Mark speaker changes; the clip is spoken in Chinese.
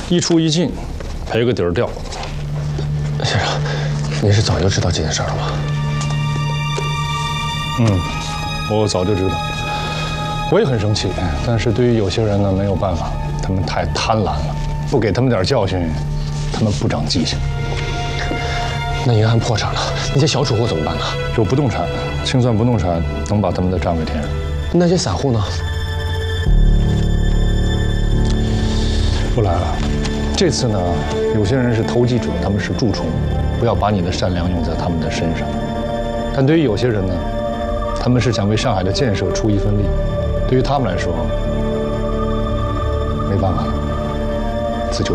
Speaker 1: 一出一进，赔个底儿掉。
Speaker 2: 先生，您是早就知道这件事了吗？
Speaker 1: 我早就知道。我也很生气，但是对于有些人呢，没有办法，他们太贪婪了，不给他们点教训，他们不长记性。
Speaker 2: 那银行破产了，那些小储户怎么办呢？
Speaker 1: 有不动产，清算不动产能把他们的账给填上。
Speaker 2: 那些散户呢？
Speaker 1: 不来了。这次呢，有些人是投机者，他们是蛀虫，不要把你的善良用在他们的身上。但对于有些人呢，他们是想为上海的建设出一份力，对于他们来说，没办法了。